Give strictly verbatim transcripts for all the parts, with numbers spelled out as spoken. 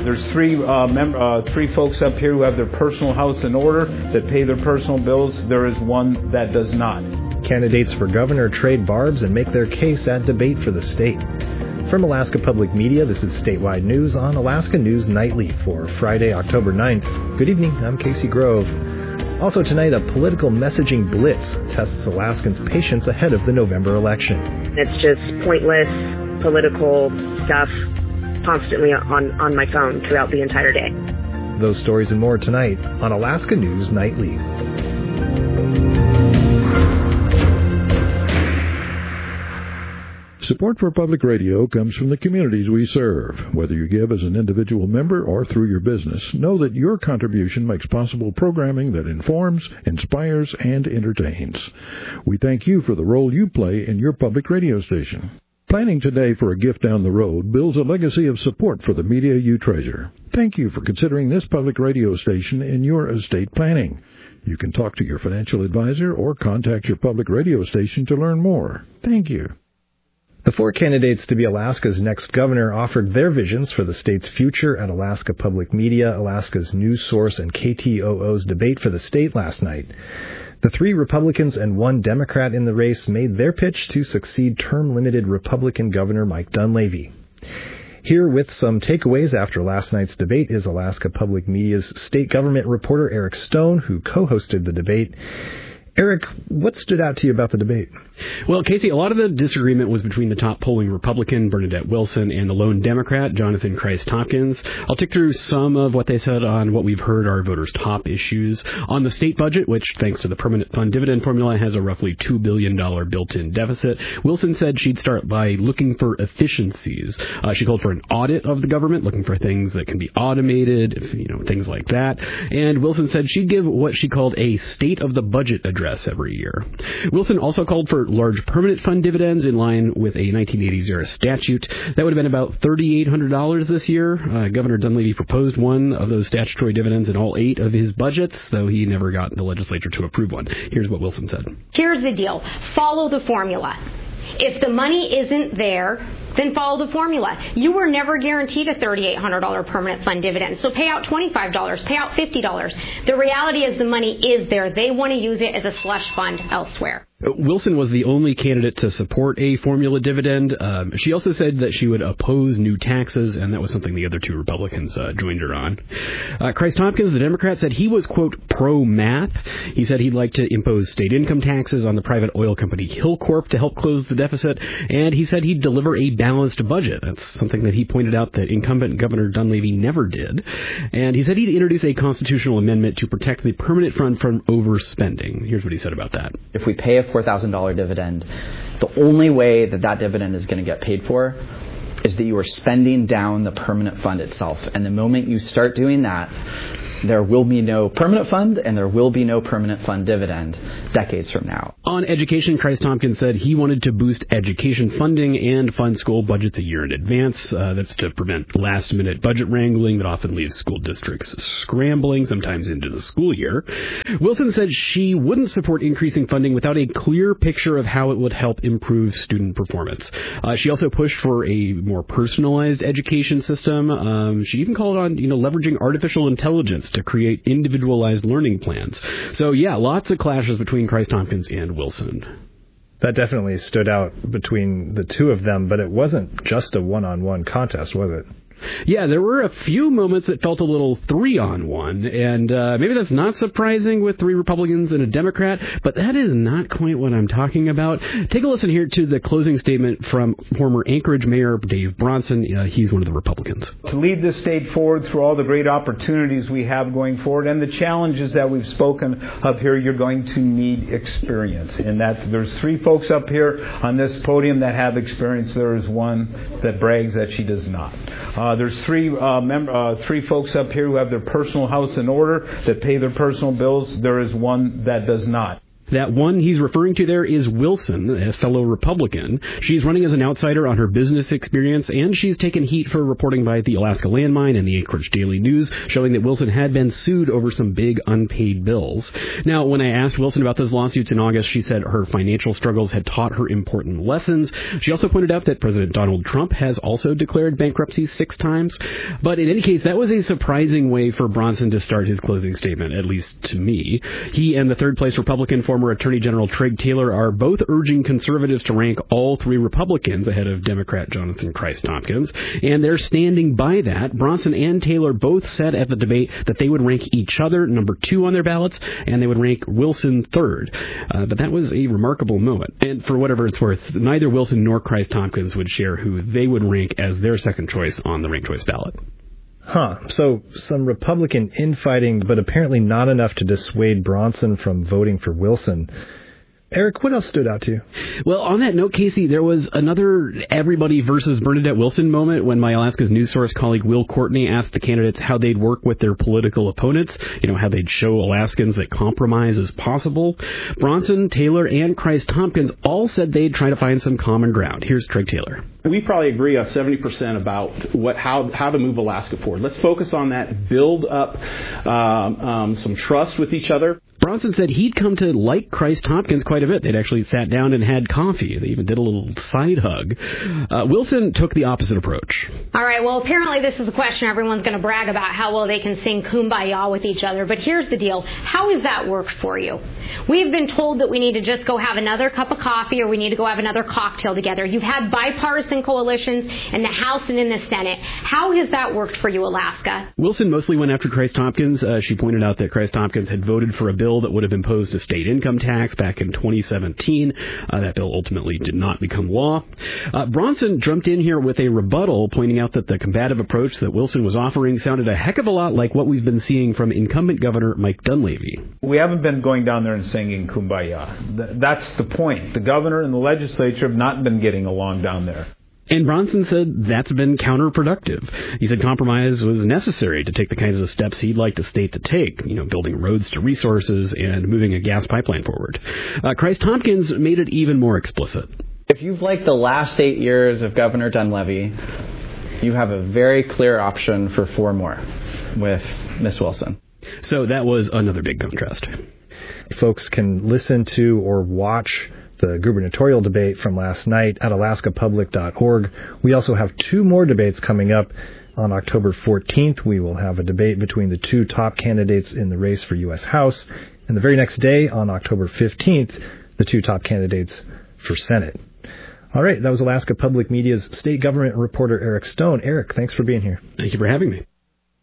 There's three uh, mem- uh, three folks up here who have their personal house in order, that pay their personal bills. There is one that does not. Candidates for governor trade barbs and make their case at debate for the state. From Alaska Public Media, this is Statewide News on Alaska News Nightly for Friday, October ninth. Good evening, I'm Casey Grove. Also tonight, a political messaging blitz tests Alaskans' patience ahead of the November election. It's just pointless political stuff constantly on, on my phone throughout the entire day. Those stories and more tonight on Alaska News Nightly. Support for public radio comes from the communities we serve. Whether you give as an individual member or through your business, know that your contribution makes possible programming that informs, inspires, and entertains. We thank you for the role you play in your public radio station. Planning today for a gift down the road builds a legacy of support for the media you treasure. Thank you for considering this public radio station in your estate planning. You can talk to your financial advisor or contact your public radio station to learn more. Thank you. The four candidates to be Alaska's next governor offered their visions for the state's future at Alaska Public Media, Alaska's news source, and K T O O's debate for the state last night. The three Republicans and one Democrat in the race made their pitch to succeed term-limited Republican Governor Mike Dunleavy. Here with some takeaways after last night's debate is Alaska Public Media's state government reporter Eric Stone, who co-hosted the debate. Eric, what stood out to you about the debate? Well, Casey, a lot of the disagreement was between the top polling Republican, Bernadette Wilson, and the lone Democrat, Jonathan Christ-Hopkins. I'll tick through some of what they said on what we've heard are voters' top issues. On the state budget, which, thanks to the permanent fund dividend formula, has a roughly two billion dollars built-in deficit, Wilson said she'd start by looking for efficiencies. Uh, she called for an audit of the government, looking for things that can be automated, you know, things like that. And Wilson said she'd give what she called a state of the budget address every year. Wilson also called for large permanent fund dividends in line with a nineteen eighties era statute. That would have been about three thousand eight hundred dollars this year. Uh, Governor Dunleavy proposed one of those statutory dividends in all eight of his budgets, though he never got the legislature to approve one. Here's what Wilson said. Here's the deal. Follow the formula. If the money isn't there, then follow the formula. You were never guaranteed a three thousand eight hundred dollars permanent fund dividend, so pay out twenty-five dollars, pay out fifty dollars. The reality is the money is there. They want to use it as a slush fund elsewhere. Wilson was the only candidate to support a formula dividend. Um, she also said that she would oppose new taxes, and that was something the other two Republicans uh, joined her on. Uh, Christ-Hopkins, the Democrat, said he was, quote, pro-math. He said he'd like to impose state income taxes on the private oil company Hilcorp to help close the deficit, and he said he'd deliver a balanced budget. That's something that he pointed out that incumbent Governor Dunleavy never did. And he said he'd introduce a constitutional amendment to protect the permanent fund from overspending. Here's what he said about that. If we pay a four thousand dollars dividend, the only way that that dividend is going to get paid for is that you are spending down the permanent fund itself. And the moment you start doing that, there will be no permanent fund and there will be no permanent fund dividend decades from now. On education, Christ-Hopkins said he wanted to boost education funding and fund school budgets a year in advance. Uh, that's to prevent last-minute budget wrangling that often leaves school districts scrambling, sometimes into the school year. Wilson said she wouldn't support increasing funding without a clear picture of how it would help improve student performance. Uh, she also pushed for a more personalized education system. Um, she even called on, you know, leveraging artificial intelligence to create individualized learning plans. So, yeah, lots of clashes between Christ-Hopkins and Wilson. That definitely stood out between the two of them, but it wasn't just a one-on-one contest, was it? Yeah, there were a few moments that felt a little three-on-one, and uh, maybe that's not surprising with three Republicans and a Democrat, but that is not quite what I'm talking about. Take a listen here to the closing statement from former Anchorage Mayor Dave Bronson. Uh, he's one of the Republicans. To lead this state forward through all the great opportunities we have going forward and the challenges that we've spoken of here, you're going to need experience. And that there's three folks up here on this podium that have experience. There is one that brags that she does not. Uh, there's three uh, mem- uh, three folks up here who have their personal house in order, that pay their personal bills. There is one that does not. That one he's referring to there is Wilson, a fellow Republican. She's running as an outsider on her business experience, and she's taken heat for reporting by the Alaska Landmine and the Anchorage Daily News, showing that Wilson had been sued over some big unpaid bills. Now, when I asked Wilson about those lawsuits in August, she said her financial struggles had taught her important lessons. She also pointed out that President Donald Trump has also declared bankruptcy six times. But in any case, that was a surprising way for Bronson to start his closing statement, at least to me. He and the third-place Republican, former Attorney General Treg Taylor, are both urging conservatives to rank all three Republicans ahead of Democrat Jonathan Christ-Hopkins, and they're standing by that. Bronson and Taylor both said at the debate that they would rank each other number two on their ballots, and they would rank Wilson third. Uh, but that was a remarkable moment. And for whatever it's worth, neither Wilson nor Christ-Hopkins would share who they would rank as their second choice on the ranked choice ballot. Huh. So some Republican infighting, but apparently not enough to dissuade Bronson from voting for Wilson. Eric, what else stood out to you? Well, on that note, Casey, there was another everybody versus Bernadette Wilson moment when my Alaska's News Source colleague Will Courtney asked the candidates how they'd work with their political opponents, you know, how they'd show Alaskans that compromise is possible. Bronson, Taylor, and Christ-Hopkins all said they'd try to find some common ground. Here's Treg Taylor. We probably agree on seventy percent about what how how to move Alaska forward. Let's focus on that, build up um, um, some trust with each other. Bronson said he'd come to like Christ-Hopkins quite a bit. They'd actually sat down and had coffee. They even did a little side hug. Uh, Wilson took the opposite approach. All right, well, apparently this is a question everyone's going to brag about, how well they can sing Kumbaya with each other. But here's the deal. How has that worked for you? We've been told that we need to just go have another cup of coffee or we need to go have another cocktail together. You've had bipartisan coalitions in the House and in the Senate. How has that worked for you, Alaska? Wilson mostly went after Christ-Hopkins. Uh, she pointed out that Christ-Hopkins had voted for a bill that would have imposed a state income tax back in twenty seventeen. Uh, that bill ultimately did not become law. Uh, Bronson jumped in here with a rebuttal, pointing out that the combative approach that Wilson was offering sounded a heck of a lot like what we've been seeing from incumbent Governor Mike Dunleavy. We haven't been going down there and singing Kumbaya. That's the point. The governor and the legislature have not been getting along down there. And Bronson said that's been counterproductive. He said compromise was necessary to take the kinds of steps he'd like the state to take, you know, building roads to resources and moving a gas pipeline forward. Uh, Christ-Hopkins made it even more explicit. If you've liked the last eight years of Governor Dunleavy, you have a very clear option for four more with Miss Wilson. So that was another big contrast. Folks can listen to or watch the gubernatorial debate from last night at alaska public dot org. We also have two more debates coming up. On October fourteenth, we will have a debate between the two top candidates in the race for U S House. And the very next day, on October fifteenth, the two top candidates for Senate. All right, that was Alaska Public Media's state government reporter, Eric Stone. Eric, thanks for being here. Thank you for having me.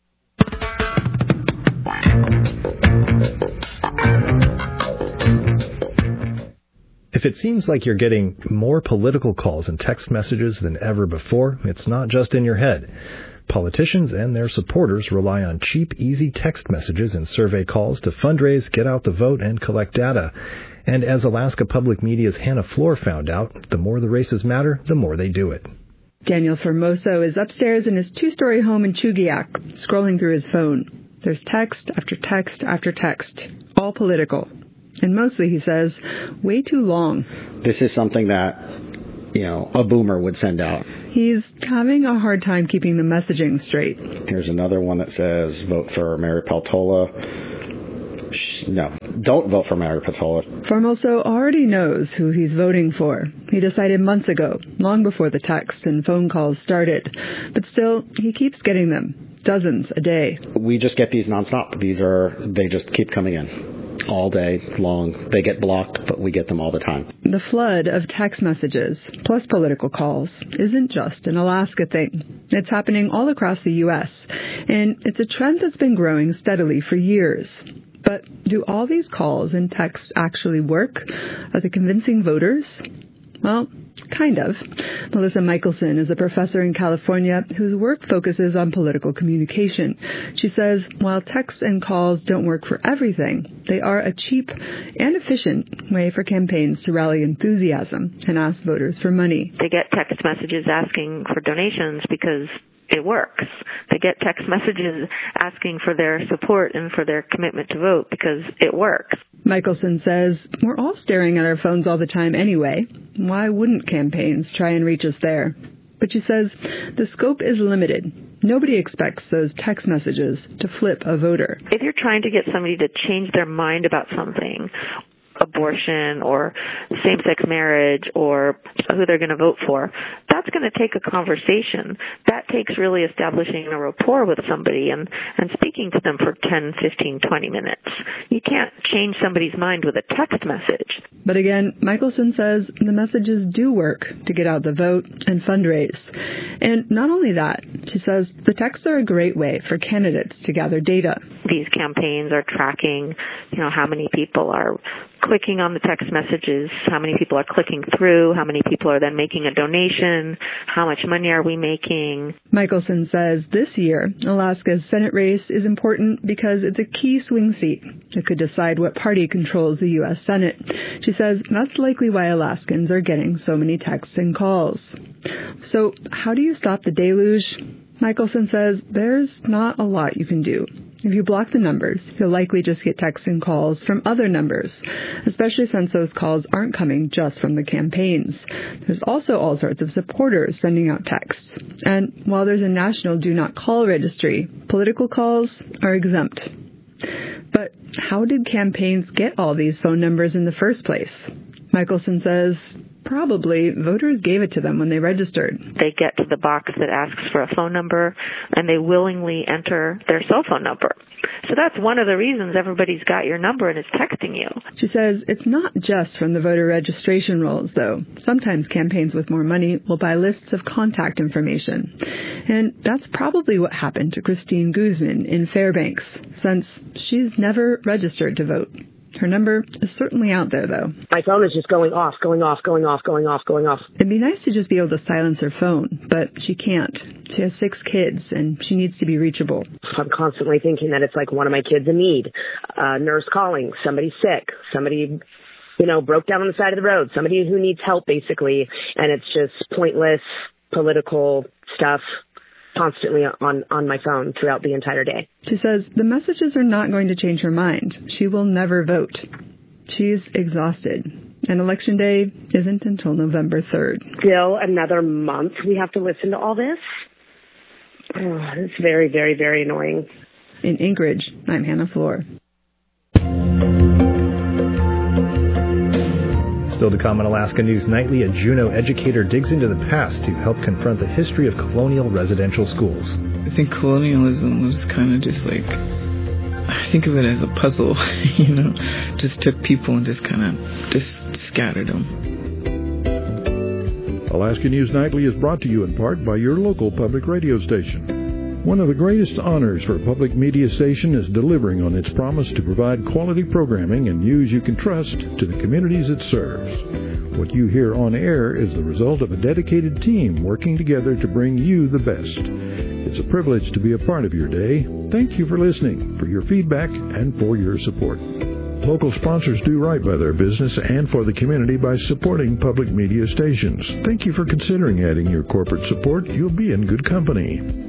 If it seems like you're getting more political calls and text messages than ever before, it's not just in your head. Politicians and their supporters rely on cheap, easy text messages and survey calls to fundraise, get out the vote, and collect data. And as Alaska Public Media's Hannah Floor found out, the more the races matter, the more they do it. Daniel Formoso is upstairs in his two-story home in Chugiak, scrolling through his phone. There's text after text after text, all political. And mostly, he says, way too long. This is something that, you know, a boomer would send out. He's having a hard time keeping the messaging straight. Here's another one that says, vote for Mary Peltola. No, don't vote for Mary Peltola. Formoso already knows who he's voting for. He decided months ago, long before the text and phone calls started. But still, he keeps getting them, dozens a day. We just get these nonstop. These are, they just keep coming in. All day long. They get blocked, but we get them all the time. The flood of text messages, plus political calls, isn't just an Alaska thing. It's happening all across the U S, and it's a trend that's been growing steadily for years. But do all these calls and texts actually work? Are they convincing voters? Well, kind of. Melissa Michelson is a professor in California whose work focuses on political communication. She says while texts and calls don't work for everything, they are a cheap and efficient way for campaigns to rally enthusiasm and ask voters for money. They get text messages asking for donations because it works. They get text messages asking for their support and for their commitment to vote because it works. Michelson says we're all staring at our phones all the time anyway. Why wouldn't campaigns try and reach us there? But she says the scope is limited. Nobody expects those text messages to flip a voter. If you're trying to get somebody to change their mind about something, abortion or same-sex marriage or who they're going to vote for, that's going to take a conversation. That takes really establishing a rapport with somebody and, and speaking to them for ten, fifteen, twenty minutes. You can't change somebody's mind with a text message. But again, Michelson says the messages do work to get out the vote and fundraise. And not only that, she says the texts are a great way for candidates to gather data. These campaigns are tracking, you know, how many people are clicking on the text messages, how many people are clicking through, how many people are then making a donation, how much money are we making. Michelson says this year, Alaska's Senate race is important because it's a key swing seat. It could decide what party controls the U S Senate. She says that's likely why Alaskans are getting so many texts and calls. So how do you stop the deluge? Michelson says there's not a lot you can do. If you block the numbers, you'll likely just get texts and calls from other numbers, especially since those calls aren't coming just from the campaigns. There's also all sorts of supporters sending out texts. And while there's a national do not call registry, political calls are exempt. But how did campaigns get all these phone numbers in the first place? Michelson says probably voters gave it to them when they registered. They get to the box that asks for a phone number, and they willingly enter their cell phone number. So that's one of the reasons everybody's got your number and is texting you. She says it's not just from the voter registration rolls, though. Sometimes campaigns with more money will buy lists of contact information. And that's probably what happened to Christine Guzman in Fairbanks, since she's never registered to vote. Her number is certainly out there, though. My phone is just going off, going off, going off, going off, going off. It'd be nice to just be able to silence her phone, but she can't. She has six kids, and she needs to be reachable. I'm constantly thinking that it's like one of my kids in need, a nurse calling, somebody sick, somebody, you know, broke down on the side of the road, somebody who needs help, basically, and it's just pointless political stuff constantly on, on my phone throughout the entire day. She says the messages are not going to change her mind. She will never vote. She's exhausted. And Election Day isn't until November third. Still another month we have to listen to all this? Oh, it's very, very, very annoying. In Anchorage, I'm Hannah Floor. Still to come on Alaska News Nightly, a Juneau educator digs into the past to help confront the history of colonial residential schools. I think colonialism was kind of just like, I think of it as a puzzle, you know, just took people and just kind of just scattered them. Alaska News Nightly is brought to you in part by your local public radio station. One of the greatest honors for a public media station is delivering on its promise to provide quality programming and news you can trust to the communities it serves. What you hear on air is the result of a dedicated team working together to bring you the best. It's a privilege to be a part of your day. Thank you for listening, for your feedback, and for your support. Local sponsors do right by their business and for the community by supporting public media stations. Thank you for considering adding your corporate support. You'll be in good company.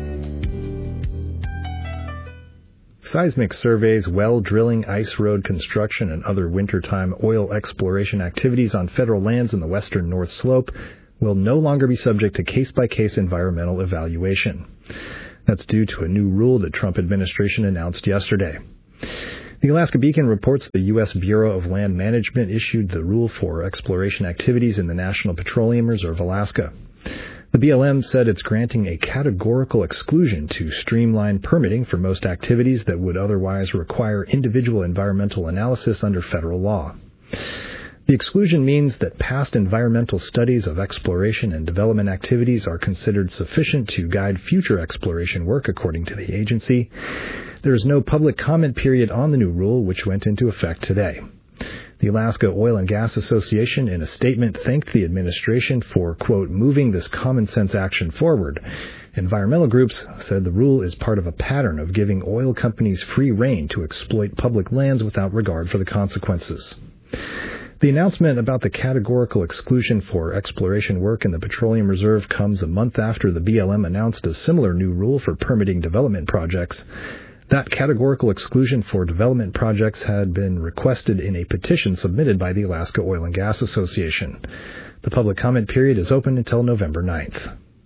Seismic surveys, well drilling, ice road construction, and other wintertime oil exploration activities on federal lands in the western North Slope will no longer be subject to case-by-case environmental evaluation. That's due to a new rule the Trump administration announced yesterday. The Alaska Beacon reports the U S Bureau of Land Management issued the rule for exploration activities in the National Petroleum Reserve, Alaska. The B L M said it's granting a categorical exclusion to streamline permitting for most activities that would otherwise require individual environmental analysis under federal law. The exclusion means that past environmental studies of exploration and development activities are considered sufficient to guide future exploration work, according to the agency. There is no public comment period on the new rule, which went into effect today. The Alaska Oil and Gas Association, in a statement, thanked the administration for, quote, moving this common sense action forward. Environmental groups said the rule is part of a pattern of giving oil companies free rein to exploit public lands without regard for the consequences. The announcement about the categorical exclusion for exploration work in the Petroleum Reserve comes a month after the B L M announced a similar new rule for permitting development projects. That categorical exclusion for development projects had been requested in a petition submitted by the Alaska Oil and Gas Association. The public comment period is open until November ninth.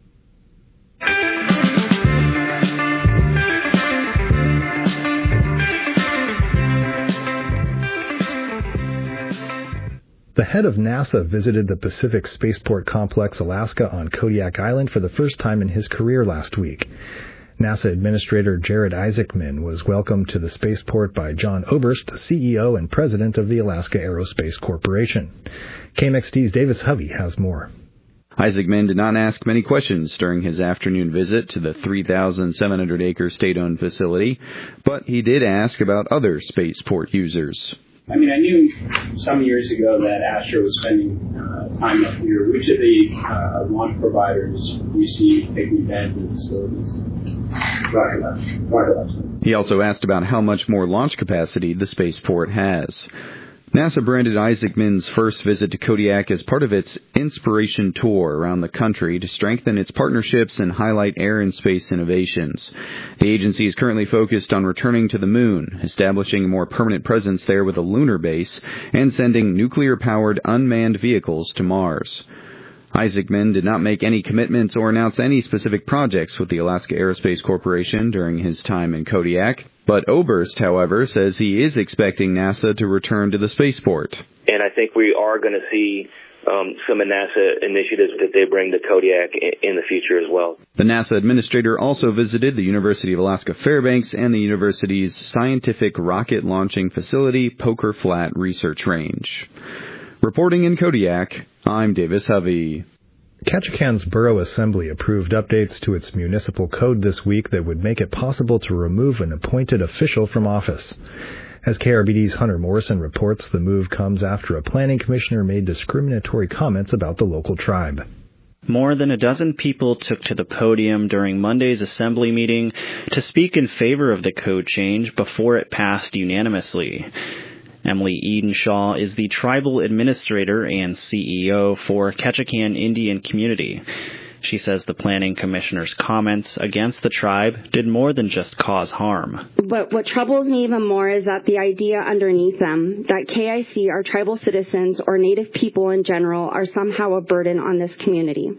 The head of NASA visited the Pacific Spaceport Complex, Alaska on Kodiak Island for the first time in his career last week. NASA Administrator Jared Isaacman was welcomed to the spaceport by John Oberst, C E O and President of the Alaska Aerospace Corporation. K M X T's Davis Hovey has more. Isaacman did not ask many questions during his afternoon visit to the three thousand seven hundred acre state-owned facility, but he did ask about other spaceport users. I mean, I knew some years ago that Astra was spending uh, time up here. Which of the uh, launch providers do you see taking advantage of the facilities? Roger that. Roger that. He also asked about how much more launch capacity the spaceport has. NASA branded Isaacman's first visit to Kodiak as part of its Inspiration Tour around the country to strengthen its partnerships and highlight air and space innovations. The agency is currently focused on returning to the moon, establishing a more permanent presence there with a lunar base, and sending nuclear-powered unmanned vehicles to Mars. Isaacman did not make any commitments or announce any specific projects with the Alaska Aerospace Corporation during his time in Kodiak. But Oberst, however, says he is expecting NASA to return to the spaceport. And I think we are going to see um, some of NASA initiatives that they bring to Kodiak in, in the future as well. The NASA administrator also visited the University of Alaska Fairbanks and the university's scientific rocket launching facility, Poker Flat Research Range. Reporting in Kodiak, I'm Davis Hovey. Ketchikan's Borough Assembly approved updates to its municipal code this week that would make it possible to remove an appointed official from office. As K R B D's Hunter Morrison reports, the move comes after a planning commissioner made discriminatory comments about the local tribe. More than a dozen people took to the podium during Monday's assembly meeting to speak in favor of the code change before it passed unanimously. Emily Edenshaw is the tribal administrator and C E O for Ketchikan Indian Community. She says the planning commissioner's comments against the tribe did more than just cause harm. But what troubles me even more is that the idea underneath them, that K I C, our tribal citizens, or Native people in general, are somehow a burden on this community.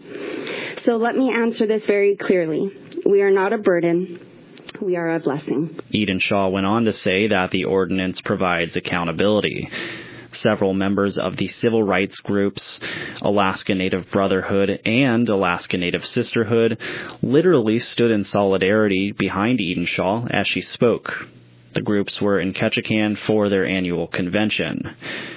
So let me answer this very clearly. We are not a burden. We are a blessing. Edenshaw went on to say that the ordinance provides accountability. Several members of the civil rights groups, Alaska Native Brotherhood and Alaska Native Sisterhood, literally stood in solidarity behind Edenshaw as she spoke. The groups were in Ketchikan for their annual convention.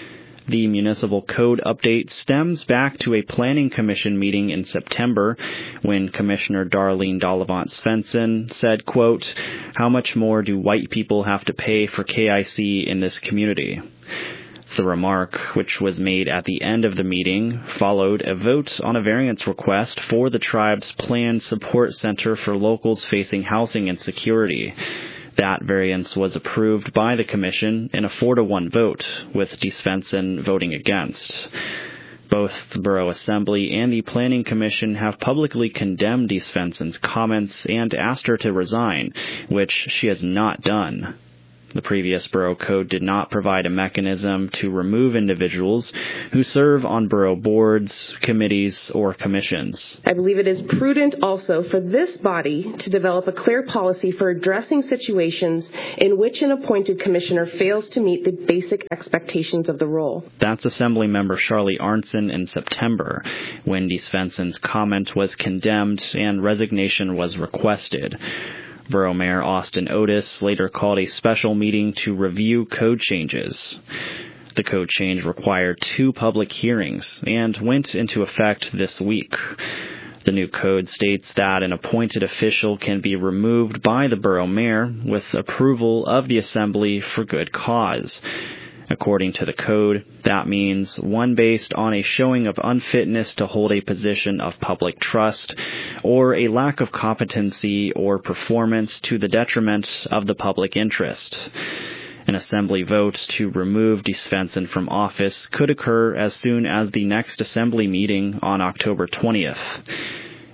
The municipal code update stems back to a planning commission meeting in September when Commissioner Darlene Dollivant-Svensson said, quote, "How much more do white people have to pay for K I C in this community?" The remark, which was made at the end of the meeting, followed a vote on a variance request for the tribe's planned support center for locals facing housing insecurity. That variance was approved by the commission in a four to one vote, with Svensson voting against. Both the Borough Assembly and the Planning Commission have publicly condemned Svensson's comments and asked her to resign, which she has not done. The previous borough code did not provide a mechanism to remove individuals who serve on borough boards, committees, or commissions. I believe it is prudent also for this body to develop a clear policy for addressing situations in which an appointed commissioner fails to meet the basic expectations of the role. That's Assemblymember Charlie Arnson in September, when Svensson's comment was condemned and resignation was requested. Borough Mayor Austin Otis later called a special meeting to review code changes. The code change required two public hearings and went into effect this week. The new code states that an appointed official can be removed by the borough mayor with approval of the assembly for good cause. According to the code, that means one based on a showing of unfitness to hold a position of public trust or a lack of competency or performance to the detriment of the public interest. An assembly vote to remove Svensson from office could occur as soon as the next assembly meeting on October twentieth.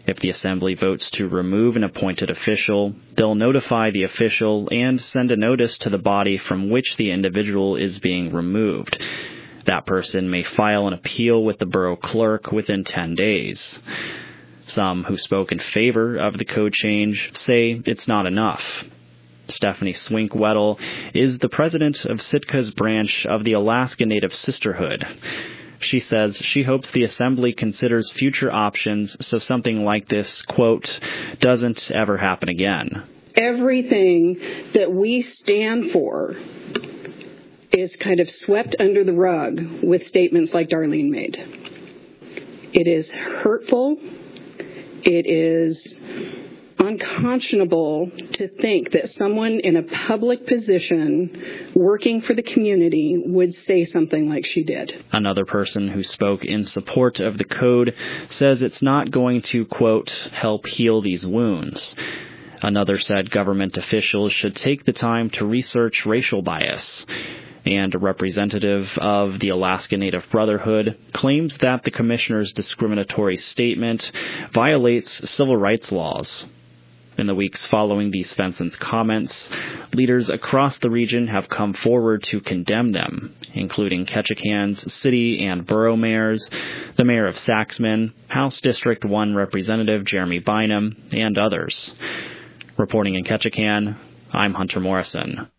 If the Assembly votes to remove an appointed official, they'll notify the official and send a notice to the body from which the individual is being removed. That person may file an appeal with the borough clerk within ten days. Some who spoke in favor of the code change say it's not enough. Stephanie Swink-Weddle is the president of Sitka's branch of the Alaska Native Sisterhood. She says she hopes the Assembly considers future options so something like this, quote, doesn't ever happen again. Everything that we stand for is kind of swept under the rug with statements like Darlene made. It is hurtful. It is unconscionable to think that someone in a public position working for the community would say something like she did. Another person who spoke in support of the code says it's not going to, quote, help heal these wounds. Another said government officials should take the time to research racial bias. And a representative of the Alaska Native Brotherhood claims that the commissioner's discriminatory statement violates civil rights laws. In the weeks following the Svensson's comments, leaders across the region have come forward to condemn them, including Ketchikan's city and borough mayors, the mayor of Saxman, House District one Representative Jeremy Bynum, and others. Reporting in Ketchikan, I'm Hunter Morrison.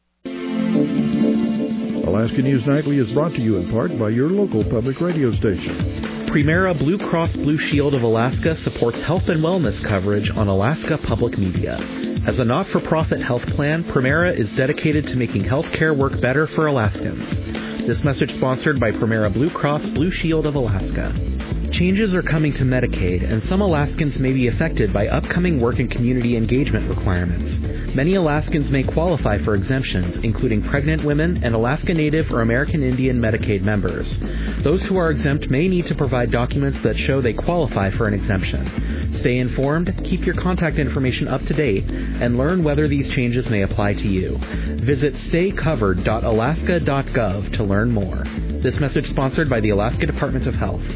Alaska News Nightly is brought to you in part by your local public radio station. Primera Blue Cross Blue Shield of Alaska supports health and wellness coverage on Alaska Public Media. As a not-for-profit health plan, Primera is dedicated to making health care work better for Alaskans. This message sponsored by Primera Blue Cross Blue Shield of Alaska. Changes are coming to Medicaid, and some Alaskans may be affected by upcoming work and community engagement requirements. Many Alaskans may qualify for exemptions, including pregnant women and Alaska Native or American Indian Medicaid members. Those who are exempt may need to provide documents that show they qualify for an exemption. Stay informed, keep your contact information up to date, and learn whether these changes may apply to you. Visit stay covered dot alaska dot gov to learn more. This message sponsored by the Alaska Department of Health.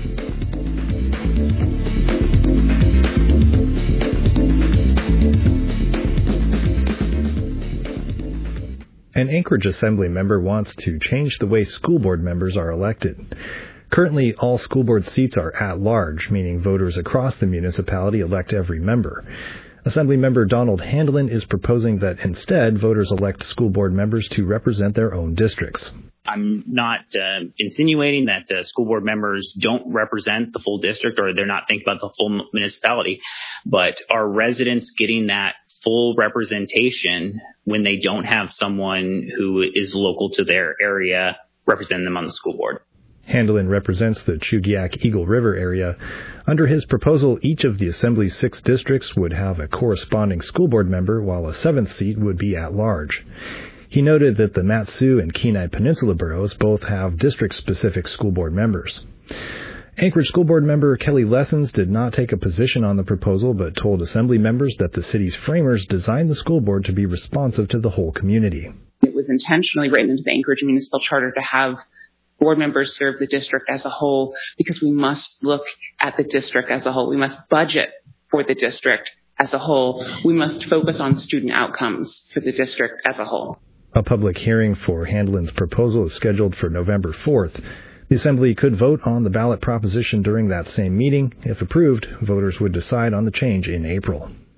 An Anchorage Assembly member wants to change the way school board members are elected. Currently, all school board seats are at large, meaning voters across the municipality elect every member. Assembly member Donald Handlin is proposing that instead, voters elect school board members to represent their own districts. I'm not uh, insinuating that uh, school board members don't represent the full district or they're not thinking about the full municipality, but are residents getting that full representation when they don't have someone who is local to their area representing them on the school board? Handlin represents the Chugiak Eagle River area. Under his proposal, each of the Assembly's six districts would have a corresponding school board member, while a seventh seat would be at large. He noted that the Mat-Su and Kenai Peninsula boroughs both have district-specific school board members. Anchorage School Board member Kelly Lessons did not take a position on the proposal, but told Assembly members that the city's framers designed the school board to be responsive to the whole community. It was intentionally written into the Anchorage Municipal Charter to have board members serve the district as a whole, because we must look at the district as a whole. We must budget for the district as a whole. We must focus on student outcomes for the district as a whole. A public hearing for Handlin's proposal is scheduled for November fourth. The Assembly could vote on the ballot proposition during that same meeting. If approved, voters would decide on the change in April.